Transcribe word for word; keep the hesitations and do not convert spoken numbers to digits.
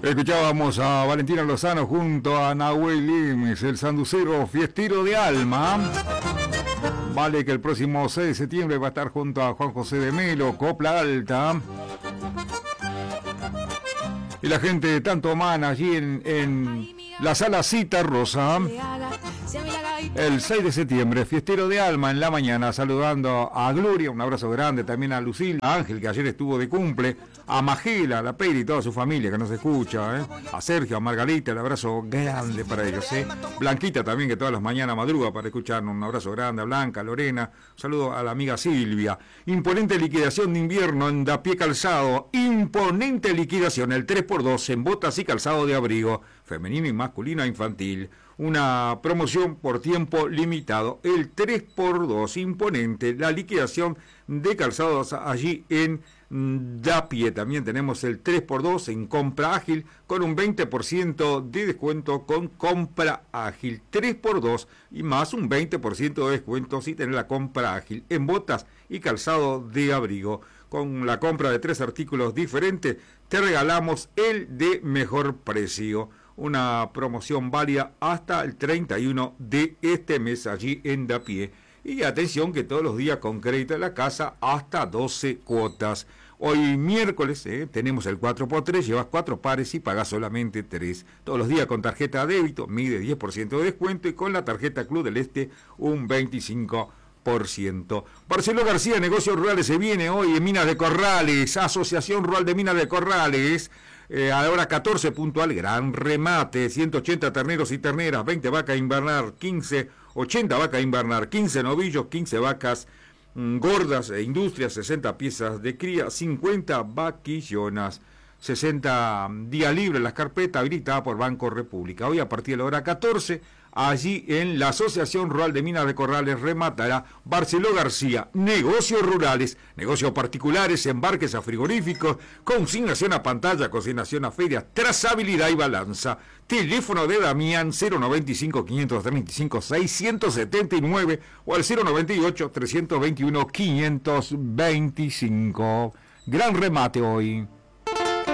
Escuchábamos a Valentina Lozano junto a Nahuel Limes, el sanducero fiestero de alma. Vale que el próximo seis de septiembre va a estar junto a Juan José de Melo, Copla Alta. Y la gente de Tanto Man allí en, en la Sala Cita Rosa. El seis de septiembre, fiestero de alma en la mañana, saludando a Gloria, un abrazo grande, también a Lucila, a Ángel, que ayer estuvo de cumple, a Magela, a la Peri y toda su familia que nos escucha, ¿eh? A Sergio, a Margarita, un abrazo grande para ellos, ¿eh? Blanquita también, que todas las mañanas madruga para escucharnos, un abrazo grande a Blanca, a Lorena, un saludo a la amiga Silvia. Imponente liquidación de invierno en Dapié Calzado, imponente liquidación, el tres por dos en botas y calzado de abrigo, femenino y masculino e infantil. Una promoción por tiempo limitado, el tres por dos, imponente, la liquidación de calzados allí en Dapié. También tenemos el tres por dos en compra ágil con un veinte por ciento de descuento con compra ágil. tres por dos y más un veinte por ciento de descuento si tenés la compra ágil en botas y calzado de abrigo. Con la compra de tres artículos diferentes te regalamos el de mejor precio. Una promoción válida hasta el treinta y uno de este mes allí en Dapié. Y atención que todos los días con crédito en la casa hasta doce cuotas. Hoy miércoles eh, tenemos el cuatro por tres, llevas cuatro pares y pagas solamente tres. Todos los días con tarjeta de débito, mide diez por ciento de descuento y con la tarjeta Club del Este un veinticinco por ciento. Barceló García, Negocios Rurales, se viene hoy en Minas de Corrales, Asociación Rural de Minas de Corrales. Eh, a la hora catorce puntual, gran remate, ciento ochenta terneros y terneras, veinte vacas invernar, quince, ochenta vacas invernar, quince novillos, quince vacas mmm, gordas e industrias, sesenta piezas de cría, cincuenta vaquillonas, sesenta días libres las carpetas habilitadas por Banco República. Hoy a partir de la hora catorce, allí en la Asociación Rural de Minas de Corrales rematará Barceló García, negocios rurales, negocios particulares, embarques a frigoríficos, consignación a pantalla, consignación a ferias, trazabilidad y balanza. Teléfono de Damián cero noventa y cinco, quinientos treinta y cinco, seiscientos setenta y nueve o al cero noventa y ocho, trescientos veintiuno, quinientos veinticinco. Gran remate hoy.